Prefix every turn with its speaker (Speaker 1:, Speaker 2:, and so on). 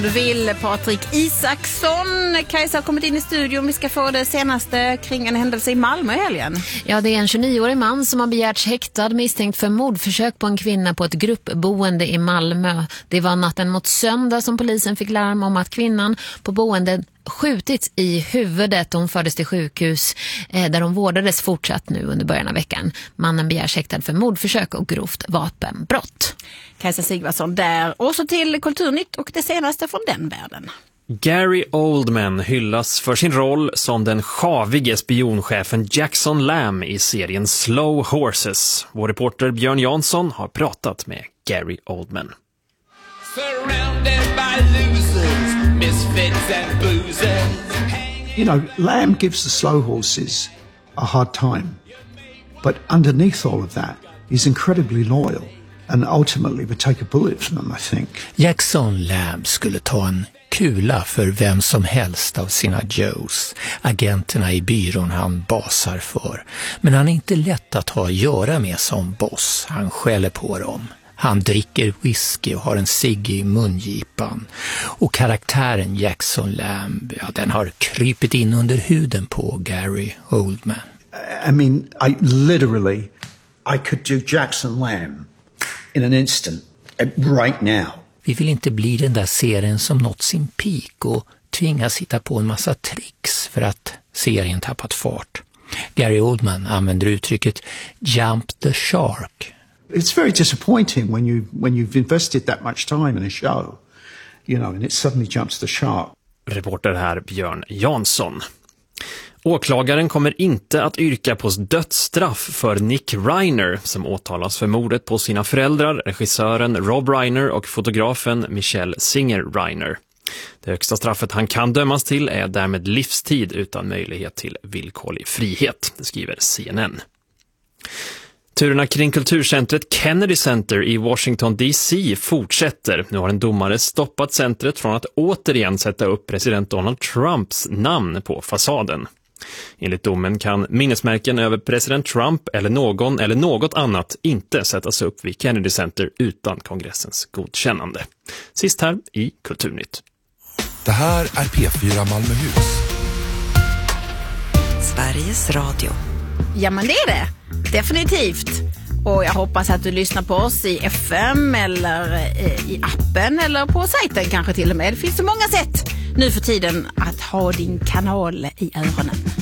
Speaker 1: Du vill Patrik Isaksson. Kajsa har kommit in i studion. Vi ska få det senaste kring en händelse i Malmö i helgen.
Speaker 2: Ja, det är en 29-årig man som har begärts häktad misstänkt för mordförsök på en kvinna på ett gruppboende i Malmö. Det var natten mot söndag som polisen fick larm om att kvinnan på boendet skjutits i huvudet. Hon fördes till sjukhus där hon vårdades fortsatt nu under början av veckan. Mannen begärs häktad för mordförsök och grovt vapenbrott.
Speaker 1: Kajsa Sigvardsson där. Och så till Kulturnytt och det senaste från den världen.
Speaker 3: Gary Oldman hyllas för sin roll som den sjavige spionchefen Jackson Lamb i serien Slow Horses. Vår reporter Björn Jansson har pratat med Gary Oldman.
Speaker 4: Surrounded by losers, misfits and boozers.
Speaker 5: You know, Lamb gives the slow horses a hard time. But underneath all of that, he's incredibly loyal and ultimately would take a bullet from them, I think.
Speaker 6: Jackson Lamb skulle ta en kula för vem som helst av sina Joes, agenterna i byrån han basar för. Men han är inte lätt att ha att göra med som boss. Han skäller på dem. Han dricker whisky och har en cigg i mungipan. Och karaktären Jackson Lamb, ja, den har krypit in under huden på Gary Oldman.
Speaker 5: I mean, I could do Jackson Lamb in an instant, right now.
Speaker 6: Vi vill inte bli den där serien som nått sin peak och tvingas hitta på en massa tricks för att serien tappat fart. Gary Oldman använder uttrycket jump the shark.
Speaker 5: It's very disappointing when you've invested that much time in a show, you know, and it suddenly jumps the shark.
Speaker 3: Reporter här Björn Jansson. Åklagaren kommer inte att yrka på dödsstraff för Nick Reiner som åtalas för mordet på sina föräldrar, regissören Rob Reiner och fotografen Michelle Singer Reiner. Det högsta straffet han kan dömas till är därmed livstid utan möjlighet till villkorlig frihet, det skriver CNN. Turerna kring kulturcentret Kennedy Center i Washington DC fortsätter. Nu har en domare stoppat centret från att återigen sätta upp president Donald Trumps namn på fasaden. Enligt domen kan minnesmärken över president Trump eller någon eller något annat inte sättas upp vid Kennedy Center utan kongressens godkännande. Sist här i Kulturnytt.
Speaker 7: Det här är P4 Malmöhus.
Speaker 8: Sveriges Radio.
Speaker 1: Ja, men det är det. Definitivt. Och jag hoppas att du lyssnar på oss i FM eller i appen eller på sajten kanske till och med. Det finns så många sätt nu för tiden att ha din kanal i öronen.